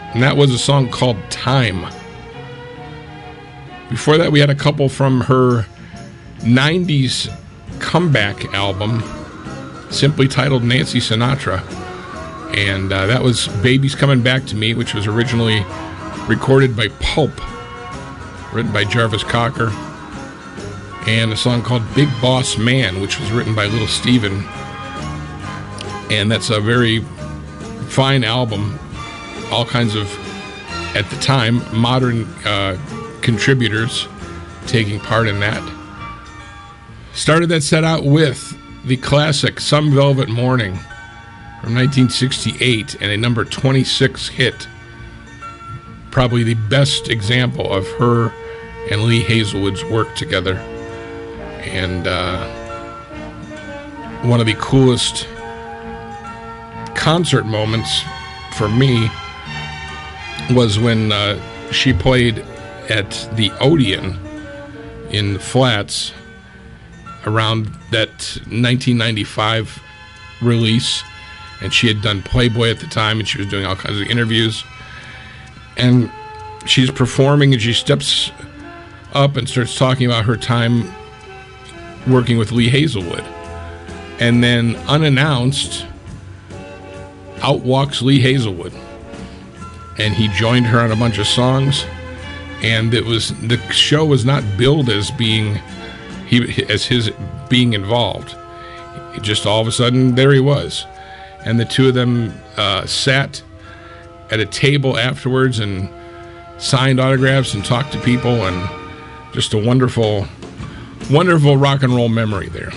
and that was a song called Time. Before that, we had a couple from her 90s comeback album, simply titled Nancy Sinatra. And that was Baby's Coming Back to Me, which was originally recorded by Pulp, written by Jarvis Cocker. And a song called Big Boss Man, which was written by Little Steven. And that's a very fine album. All kinds of, at the time, modern contributors taking part in that. Started that set out with the classic Some Velvet Morning from 1968 and a number 26 hit. Probably the best example of her and Lee Hazelwood's work together. And one of the coolest concert moments for me was when she played at the Odeon in the Flats around that 1995 release, and she had done Playboy at the time, and she was doing all kinds of interviews, and she's performing, and she steps up and starts talking about her time working with Lee Hazelwood, and then unannounced, out walks Lee Hazelwood, and he joined her on a bunch of songs, and the show was not billed as being his being involved. It just all of a sudden there he was, and the two of them sat at a table afterwards and signed autographs and talked to people, and just a wonderful rock and roll memory there.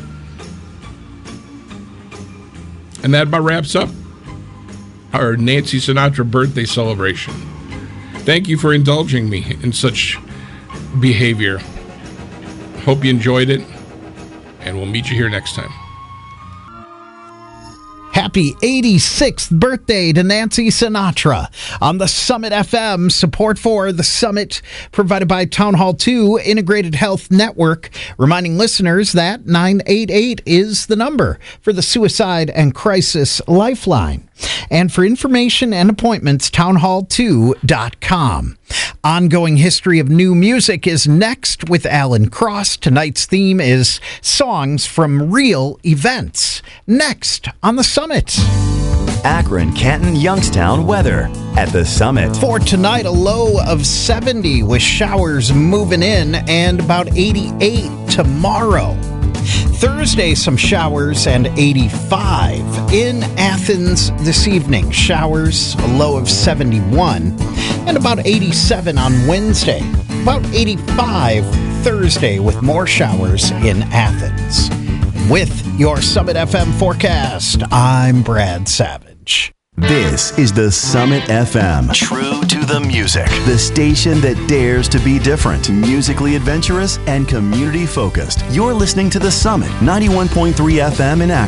And that about wraps up our Nancy Sinatra birthday celebration. Thank you for indulging me in such behavior. Hope you enjoyed it, and we'll meet you here next time. Happy 86th birthday to Nancy Sinatra on the Summit FM. Support for the Summit provided by Town Hall 2 Integrated Health Network, reminding listeners that 988 is the number for the Suicide and Crisis Lifeline. And for information and appointments, townhall2.com. Ongoing History of New Music is next with Alan Cross. Tonight's theme is Songs from Real Events. Next on the Summit. Akron, Canton, Youngstown weather at the Summit. For tonight, a low of 70 with showers moving in, and about 88 tomorrow. Thursday, some showers and 85. In Athens this evening, showers, a low of 71, and about 87 on Wednesday. About 85 Thursday with more showers in Athens. With your Summit FM forecast, I'm Brad Savage. This is the Summit FM. True to the music. The station that dares to be different, musically adventurous, and community focused. You're listening to the Summit 91.3 FM in Akron.